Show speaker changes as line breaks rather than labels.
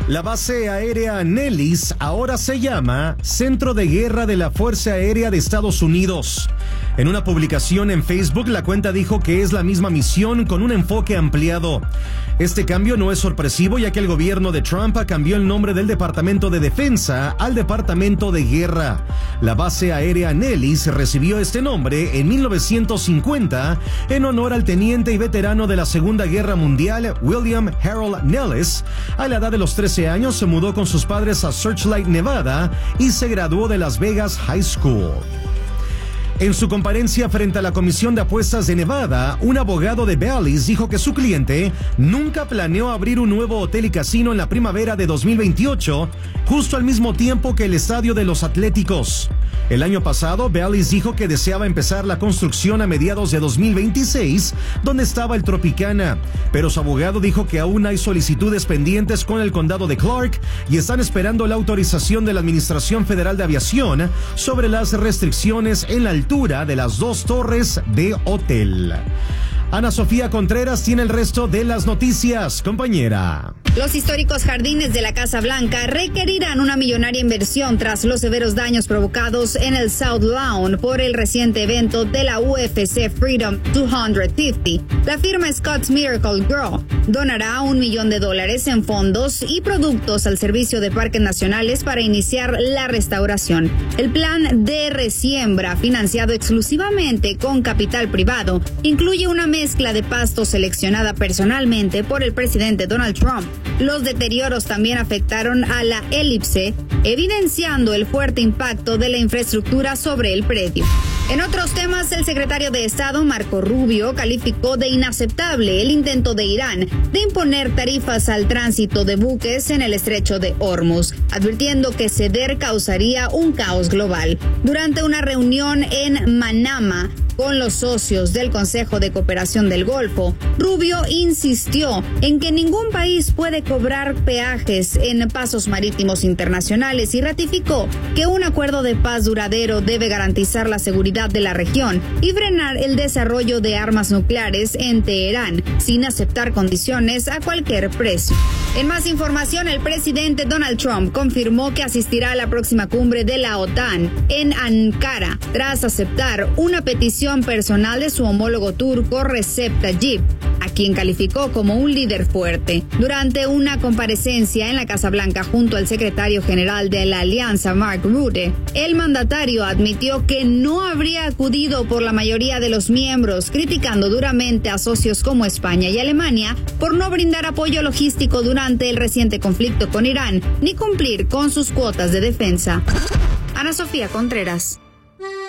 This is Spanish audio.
La base aérea Nellis ahora se llama Centro de Guerra de la Fuerza Aérea de Estados Unidos. En una publicación en Facebook, la cuenta dijo que es la misma misión con un enfoque ampliado. Este cambio no es sorpresivo, ya que el gobierno de Trump cambió el nombre del Departamento de Defensa al Departamento de Guerra. La base aérea Nellis recibió este nombre en 1950 en honor al teniente y veterano de la Segunda Guerra Mundial, William Harold Nellis. A la edad de los 13 años se mudó con sus padres a Searchlight, Nevada, y se graduó de Las Vegas High School. En su comparencia frente a la Comisión de Apuestas de Nevada, un abogado de Bally's dijo que su cliente nunca planeó abrir un nuevo hotel y casino en la primavera de 2028, justo al mismo tiempo que el estadio de los Atléticos. El año pasado, Bally's dijo que deseaba empezar la construcción a mediados de 2026, donde estaba el Tropicana, pero su abogado dijo que aún hay solicitudes pendientes con el condado de Clark y están esperando la autorización de la Administración Federal de Aviación sobre las restricciones en la altura de las dos torres de hotel. Ana Sofía Contreras tiene el resto de las noticias, compañera.
Los históricos jardines de la Casa Blanca requerirán una millonaria inversión tras los severos daños provocados en el South Lawn por el reciente evento de la UFC Freedom 250. La firma Scott's Miracle Grow donará $1 millón en fondos y productos al Servicio de Parques Nacionales para iniciar la restauración. El plan de resiembra, financiado exclusivamente con capital privado, incluye una mezcla de pasto seleccionada personalmente por el presidente Donald Trump. Los deterioros también afectaron a la elipse, evidenciando el fuerte impacto de la infraestructura sobre el predio. En otros temas, el secretario de Estado, Marco Rubio, calificó de inaceptable el intento de Irán de imponer tarifas al tránsito de buques en el estrecho de Hormuz, advirtiendo que ceder causaría un caos global. Durante una reunión en Manama con los socios del Consejo de Cooperación del Golfo, Rubio insistió en que ningún país puede cobrar peajes en pasos marítimos internacionales y ratificó que un acuerdo de paz duradero debe garantizar la seguridad de la región y frenar el desarrollo de armas nucleares en Teherán, sin aceptar condiciones a cualquier precio. En más información, el presidente Donald Trump confirmó que asistirá a la próxima cumbre de la OTAN en Ankara, tras aceptar una petición personal de su homólogo turco Recep Tayyip, a quien calificó como un líder fuerte. Durante una comparecencia en la Casa Blanca junto al secretario general de la Alianza, Mark Rutte, el mandatario admitió que no habría acudido por la mayoría de los miembros, criticando duramente a socios como España y Alemania por no brindar apoyo logístico durante el reciente conflicto con Irán ni cumplir con sus cuotas de defensa. Ana Sofía Contreras.